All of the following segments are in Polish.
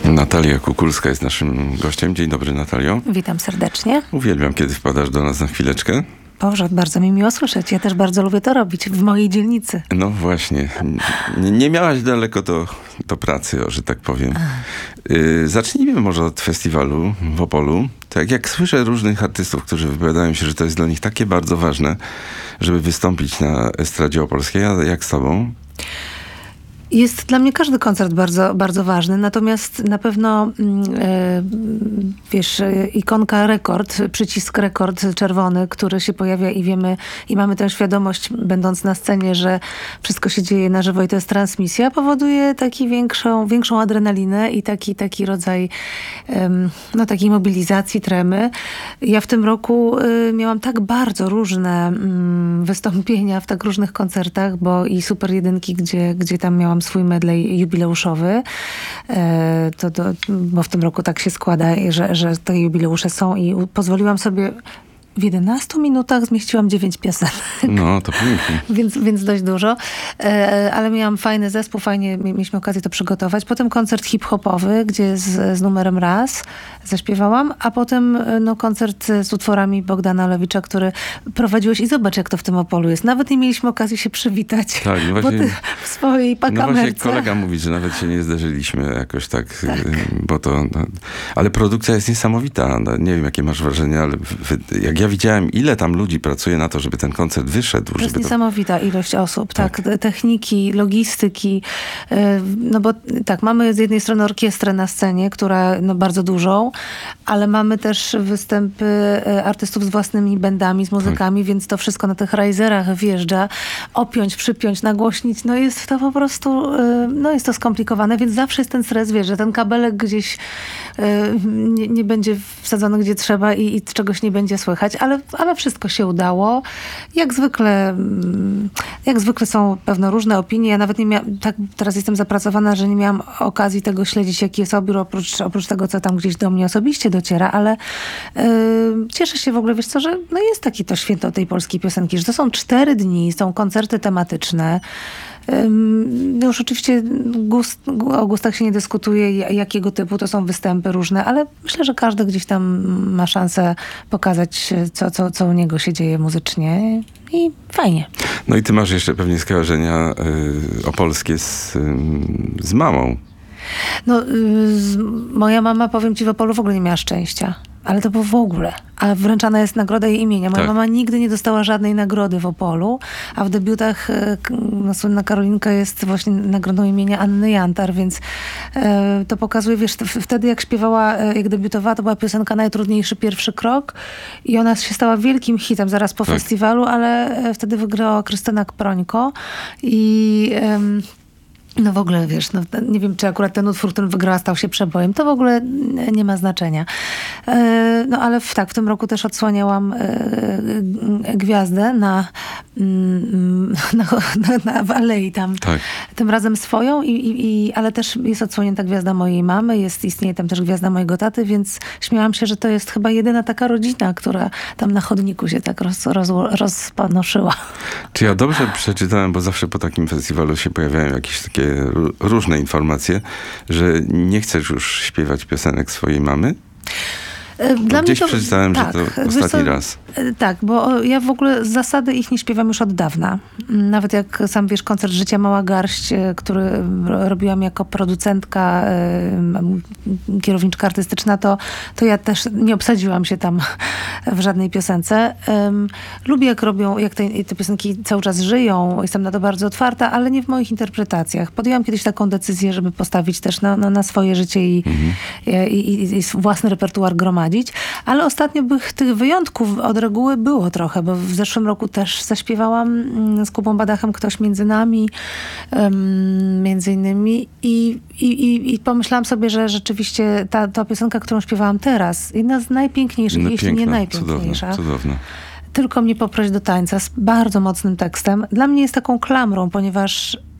Natalia Kukulska jest naszym gościem. Dzień dobry, Natalio. Witam serdecznie. Uwielbiam, kiedy wpadasz do nas na chwileczkę. Boże, bardzo mi miło słyszeć. Ja też bardzo lubię to robić w mojej dzielnicy. No właśnie. Nie miałaś daleko do pracy, że tak powiem. Zacznijmy może od festiwalu w Opolu. Tak jak słyszę różnych artystów, którzy wypowiadają się, że to jest dla nich takie bardzo ważne, żeby wystąpić na estradzie opolskiej. A jak z tobą? Jest dla mnie każdy koncert bardzo, bardzo ważny, natomiast na pewno, wiesz, ikonka rekord, przycisk rekord czerwony, który się pojawia i wiemy, i mamy tę świadomość, będąc na scenie, że wszystko się dzieje na żywo i to jest transmisja, powoduje większą adrenalinę i taki rodzaj takiej mobilizacji, tremy. Ja w tym roku miałam tak bardzo różne wystąpienia w tak różnych koncertach, bo i Super Jedynki, gdzie tam miałam swój medley jubileuszowy, bo w tym roku tak się składa, że te jubileusze są i pozwoliłam sobie w 11 minutach zmieściłam 9 piosenek. No, to pięknie. Więc dość dużo. Ale miałam fajny zespół, fajnie mieliśmy okazję to przygotować. Potem koncert hip-hopowy, gdzie z numerem Raz zaśpiewałam, a potem koncert z utworami Bogdana Lewicza, który prowadziłeś i zobacz, jak to w tym Opolu jest. Nawet nie mieliśmy okazji się przywitać. Tak, no właśnie, bo ty w swojej pakamerce. No właśnie kolega mówi, że nawet się nie zderzyliśmy jakoś tak. Bo to... ale produkcja jest niesamowita. Nie wiem, jakie masz wrażenie, ale jak ja widziałem, ile tam ludzi pracuje na to, żeby ten koncert wyszedł. To jest niesamowita ilość osób, tak. Techniki, logistyki. No bo tak, mamy z jednej strony orkiestrę na scenie, która bardzo dużą, ale mamy też występy artystów z własnymi bandami, z muzykami, więc to wszystko na tych riserach wjeżdża. Opiąć, przypiąć, nagłośnić, jest to po prostu, jest to skomplikowane, więc zawsze jest ten stres, wiesz, że ten kabelek gdzieś nie będzie wsadzony gdzie trzeba i czegoś nie będzie słychać, ale wszystko się udało. Jak zwykle są pewno różne opinie. Ja nawet nie miałam, tak teraz jestem zapracowana, że nie miałam okazji tego śledzić, jaki jest odbiór, oprócz tego, co tam gdzieś do mnie osobiście dociera, ale cieszę się w ogóle, wiesz co, że jest takie to święto tej polskiej piosenki, że to są 4 dni, są koncerty tematyczne. Już oczywiście o gustach się nie dyskutuje, jakiego typu to są występy różne, ale myślę, że każdy gdzieś tam ma szansę pokazać, co u niego się dzieje muzycznie i fajnie. No i ty masz jeszcze pewnie skojarzenia opolskie z mamą. Moja mama, powiem ci, w Opolu w ogóle nie miała szczęścia. Ale to było w ogóle. A wręczana jest nagroda jej imienia. Moja mama nigdy nie dostała żadnej nagrody w Opolu, a w debiutach słynna Karolinka jest właśnie nagrodą imienia Anny Jantar, więc to pokazuje, wiesz, wtedy jak śpiewała, jak debiutowała, to była piosenka Najtrudniejszy pierwszy krok i ona się stała wielkim hitem zaraz po festiwalu, ale wtedy wygrała Krystyna Prońko i... w ogóle, wiesz, nie wiem, czy akurat ten utwór, którym wygrała, stał się przebojem. To w ogóle nie ma znaczenia. Ale w tym roku też odsłaniałam gwiazdę w Alei tam. Tak. Tym razem swoją, ale też jest odsłonięta gwiazda mojej mamy, istnieje tam też gwiazda mojego taty, więc śmiałam się, że to jest chyba jedyna taka rodzina, która tam na chodniku się tak rozpanoszyła. Czy ja dobrze przeczytałem, bo zawsze po takim festiwalu się pojawiają jakieś takie różne informacje, że nie chcesz już śpiewać piosenek swojej mamy? Gdzieś przeczytałem, że to ostatni raz. Tak, bo ja w ogóle z zasady ich nie śpiewam już od dawna. Nawet jak sam wiesz, koncert Życia Mała Garść, który robiłam jako producentka, kierowniczka artystyczna, to ja też nie obsadziłam się tam w żadnej piosence. Lubię jak te piosenki cały czas żyją. Jestem na to bardzo otwarta, ale nie w moich interpretacjach. Podjęłam kiedyś taką decyzję, żeby postawić też na swoje życie i własny repertuar gromadzić. Ale ostatnio tych wyjątków od reguły było trochę, bo w zeszłym roku też zaśpiewałam z Kubą Badachem Ktoś między nami, między innymi i pomyślałam sobie, że rzeczywiście ta piosenka, którą śpiewałam teraz, jedna z najpiękniejszych, jeśli nie najpiękniejsza. Cudowna. Tylko mnie poproś do tańca z bardzo mocnym tekstem. Dla mnie jest taką klamrą, ponieważ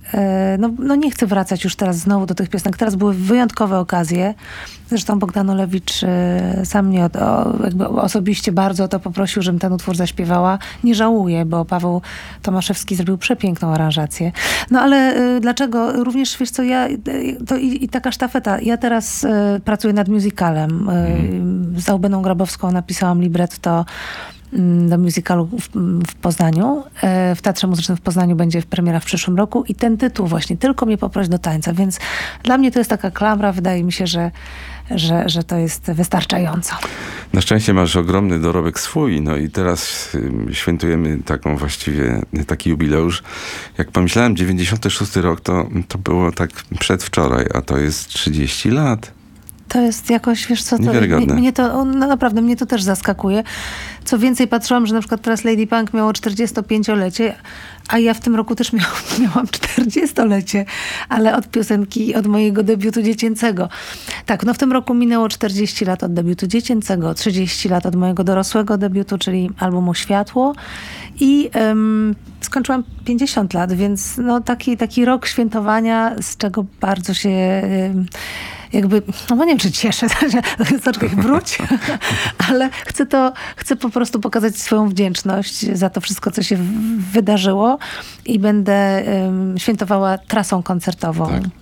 no nie chcę wracać już teraz znowu do tych piosenek. Teraz były wyjątkowe okazje. Zresztą Bogdan Olewicz sam mnie jakby osobiście bardzo o to poprosił, żebym ten utwór zaśpiewała. Nie żałuję, bo Paweł Tomaszewski zrobił przepiękną aranżację. No ale dlaczego? Również, wiesz co, to i taka sztafeta. Ja teraz pracuję nad musicalem. Z Aubeną Grabowską napisałam libretto do musicalu w Poznaniu. W Teatrze Muzycznym w Poznaniu będzie premiera w przyszłym roku i ten tytuł właśnie, Tylko mnie poproś do tańca, więc dla mnie to jest taka klamra, wydaje mi się, że to jest wystarczająco. Na szczęście masz ogromny dorobek swój, no i teraz świętujemy taki jubileusz. Jak pomyślałem, 96 rok to było tak przedwczoraj, a to jest 30 lat. To jest jakoś, wiesz co, Niewiarygodne. Naprawdę mnie to też zaskakuje. Co więcej, patrzyłam, że na przykład teraz Lady Punk miało 45-lecie, a ja w tym roku też miałam 40-lecie, ale od piosenki, od mojego debiutu dziecięcego. Tak, no w tym roku minęło 40 lat od debiutu dziecięcego, 30 lat od mojego dorosłego debiutu, czyli albumu Światło i skończyłam 50 lat, więc no taki rok świętowania, z czego bardzo się jakby, no nie wiem, czy cieszę, zaczekaj, wróć, ale chcę po prostu pokazać swoją wdzięczność za to wszystko, co się wydarzyło i będę świętowała trasą koncertową. Tak.